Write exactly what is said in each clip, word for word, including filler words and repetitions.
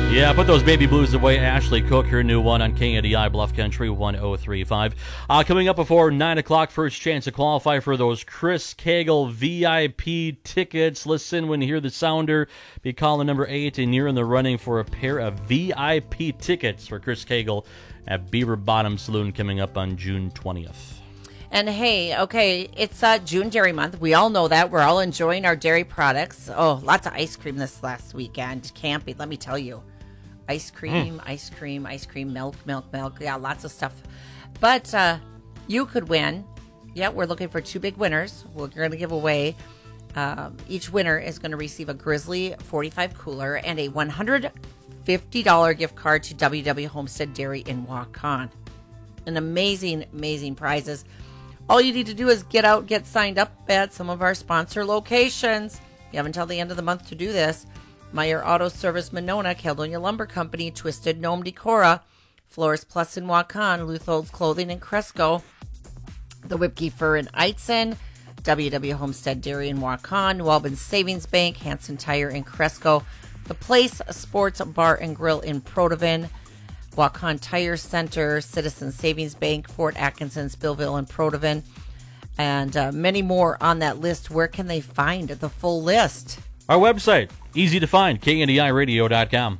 Yeah, put those baby blues away. Ashley Cook, her new one on K N D I Bluff Country one oh three point five. Uh, coming up before nine o'clock, first chance to qualify for those Chris Cagle V I P tickets. Listen when you hear the sounder. Be calling number eight, and you're in the running for a pair of V I P tickets for Chris Cagle at Beaver Bottom Saloon coming up on June twentieth. And hey, okay, it's uh, June Dairy Month. We all know that. We're all enjoying our dairy products. Oh, lots of ice cream this last weekend. Camping, let me tell you. Ice cream, mm. ice cream, ice cream, milk, milk, milk. Yeah, lots of stuff. But uh, you could win. Yeah, we're looking for two big winners. We're going to give away. Um, each winner is going to receive a Grizzly forty-five cooler and a one hundred fifty dollars gift card to W W Homestead Dairy in Waukon. An amazing, amazing prizes. All you need to do is get out, get signed up at some of our sponsor locations. You have until the end of the month to do this. Meyer Auto Service Monona, Caledonia Lumber Company, Twisted Gnome Decora, Flores Plus in Waukon, Lutholds Clothing in Cresco, The Whipkey Fur in Eitzen, W W Homestead Dairy in Waukon, New Albany Savings Bank, Hanson Tire in Cresco, The Place Sports Bar and Grill in Protivin, Waukon Tire Center, Citizen Savings Bank, Fort Atkinson, Spillville, and Protivin, and uh, many more on that list. Where can they find the full list? Our website, easy to find, K N D I radio dot com.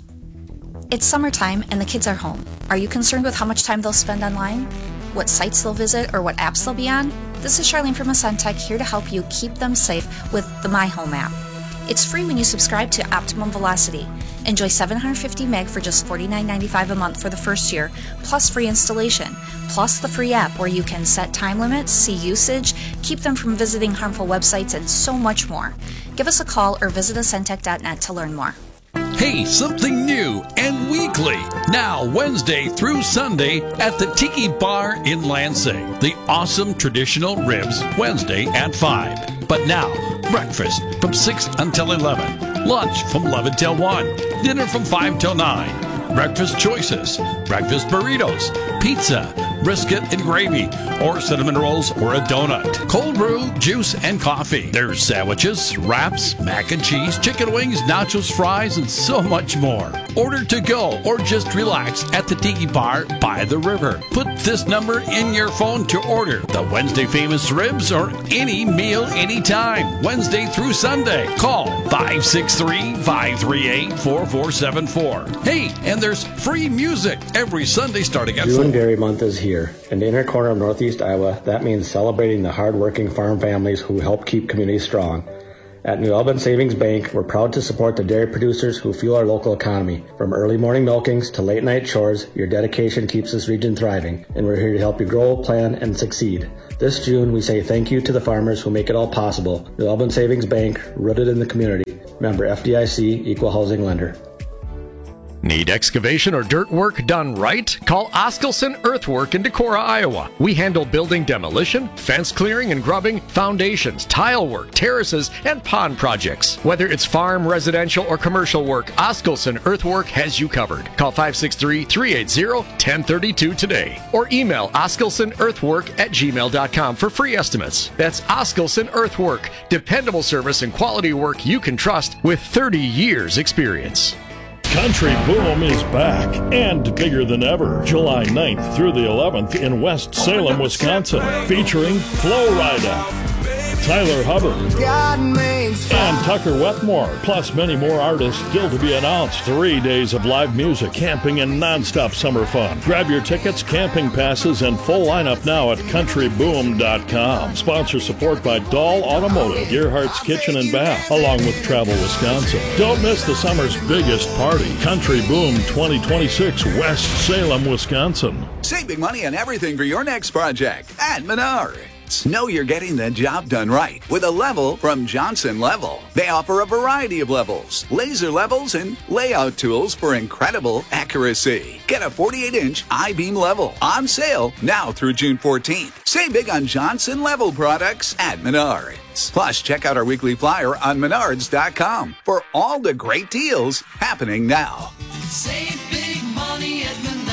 It's summertime and the kids are home. Are you concerned with how much time they'll spend online? What sites they'll visit or what apps they'll be on? This is Charlene from Ascentech here to help you keep them safe with the My Home app. It's free when you subscribe to Optimum Velocity. Enjoy seven hundred fifty meg for just forty-nine ninety-five a month for the first year, plus free installation, plus the free app where you can set time limits, see usage, keep them from visiting harmful websites, and so much more. Give us a call or visit ascentech dot net to learn more. Hey, something new and weekly. Now, Wednesday through Sunday at the Tiki Bar in Lansing. The awesome traditional ribs, Wednesday at five. But now, breakfast from six until eleven. Lunch from eleven till one. Dinner from five till nine. Breakfast choices, breakfast burritos, pizza, brisket and gravy, or cinnamon rolls or a donut. Cold brew, juice, and coffee. There's sandwiches, wraps, mac and cheese, chicken wings, nachos, fries, and so much more. Order to go or just relax at the Tiki Bar by the river. Put this number in your phone to order the Wednesday famous ribs or any meal anytime. Wednesday through Sunday. Call five six three, five three eight, four four seven four. Hey, and there's free music every Sunday starting at June Dairy Month is here. In the inner corner of Northeast Iowa, that means celebrating the hard-working farm families who help keep communities strong. At New Albany Savings Bank, we're proud to support the dairy producers who fuel our local economy. From early morning milkings to late night chores, your dedication keeps this region thriving, and we're here to help you grow, plan, and succeed. This June, we say thank you to the farmers who make it all possible. New Albany Savings Bank, rooted in the community. Member F D I C, Equal Housing Lender. Need excavation or dirt work done right? Call Oskelson Earthwork in Decorah, Iowa. We handle building demolition, fence clearing and grubbing, foundations, tile work, terraces, and pond projects. Whether it's farm, residential, or commercial work, Oskelson Earthwork has you covered. Call five six three, three eight zero, one zero three two today or email oskelsonearthwork at gmail dot com for free estimates. That's Oskelson Earthwork, dependable service and quality work you can trust with thirty years experience. Country Boom is back and bigger than ever. July ninth through the eleventh in West Salem, Wisconsin, featuring Flo Rida, Tyler Hubbard, and Tucker Wetmore, plus many more artists still to be announced. Three days of live music, camping, and nonstop summer fun. Grab your tickets, camping passes, and full lineup now at country boom dot com. Sponsor support by Dahl Automotive, Gearhart's Kitchen and Bath, along with Travel Wisconsin. Don't miss the summer's biggest party, Country Boom twenty twenty-six, West Salem, Wisconsin. Save big money on everything for your next project at Menards. Know you're getting the job done right with a level from Johnson Level. They offer a variety of levels, laser levels, and layout tools for incredible accuracy. Get a forty-eight inch I-beam level on sale now through June fourteenth. Save big on Johnson Level products at Menards. Plus, check out our weekly flyer on menards dot com for all the great deals happening now. Save big money at Menards.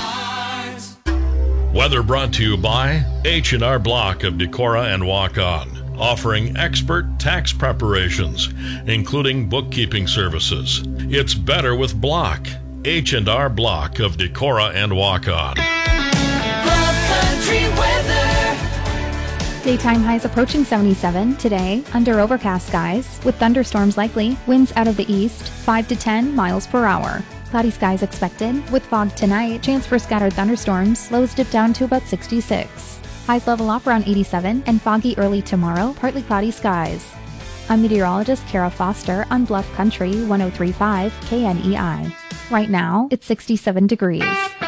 Weather brought to you by H and R Block of Decorah and Waukon, offering expert tax preparations, including bookkeeping services. It's better with Block. H and R Block of Decorah and Waukon. Bluff Country weather. Daytime highs approaching seventy-seven today, under overcast skies, with thunderstorms likely, winds out of the east, five to ten miles per hour. Cloudy skies expected, with fog tonight, chance for scattered thunderstorms, lows dip down to about sixty-six. Highs level off around eighty-seven, and foggy early tomorrow, partly cloudy skies. I'm meteorologist Kara Foster on Bluff Country one oh three point five K N E I. Right now, it's sixty-seven degrees.